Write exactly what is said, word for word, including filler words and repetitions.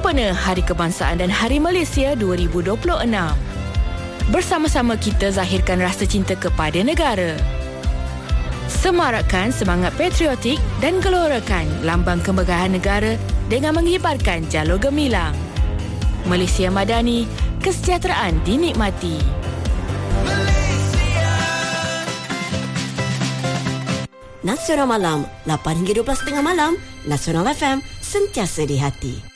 sempena Hari Kebangsaan dan Hari Malaysia dua ribu dua puluh enam. Bersama-sama kita zahirkan rasa cinta kepada negara. Semarakkan semangat patriotik dan gelorakan lambang kemegahan negara dengan mengibarkan jalur gemilang. Malaysia Madani, kesejahteraan dinikmati. Nasional Malam, lapan hingga dua belas tiga puluh malam. Nasional F M, sentiasa di hati.